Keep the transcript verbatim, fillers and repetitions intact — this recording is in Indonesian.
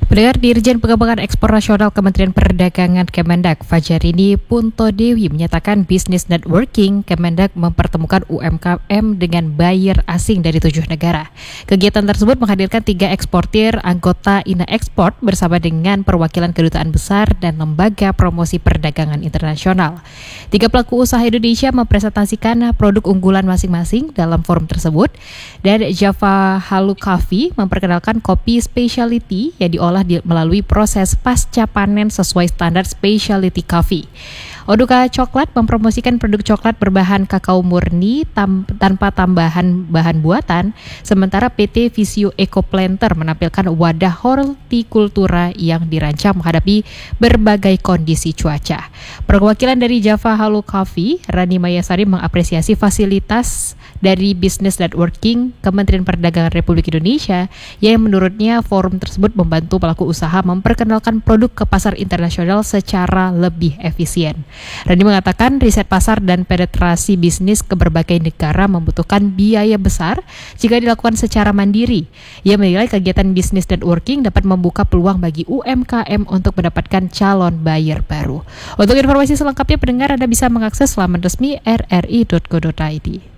Pendengar, Dirjen Pengembangan Ekspor Nasional Kementerian Perdagangan Kemendag Fajarini Puntodewi menyatakan bisnis networking Kemendag mempertemukan U M K M dengan buyer asing dari tujuh negara. Kegiatan tersebut menghadirkan tiga eksportir anggota I N A Export bersama dengan perwakilan kedutaan besar dan lembaga promosi perdagangan internasional. Tiga pelaku usaha Indonesia mempresentasikan produk unggulan masing-masing dalam forum tersebut, dan Java Halu Coffee memperkenalkan kopi specialty yang diolah di, melalui proses pasca panen sesuai standar specialty coffee. Oduka Coklat mempromosikan produk coklat berbahan kakao murni tam, tanpa tambahan bahan buatan, sementara P T Visio Eco Planter menampilkan wadah hortikultura yang dirancang menghadapi berbagai kondisi cuaca. Perwakilan dari Java Halu Coffee, Rani Mayasari, mengapresiasi fasilitas dari Business Networking Kementerian Perdagangan Republik Indonesia yang menurutnya forum tersebut membantu pelaku usaha memperkenalkan produk ke pasar internasional secara lebih efisien. Rani mengatakan riset pasar dan penetrasi bisnis ke berbagai negara membutuhkan biaya besar jika dilakukan secara mandiri. Ia menilai kegiatan bisnis networking dapat membuka peluang bagi U M K M untuk mendapatkan calon buyer baru. Untuk informasi selengkapnya, pendengar, Anda bisa mengakses laman resmi r r i dot go dot i d.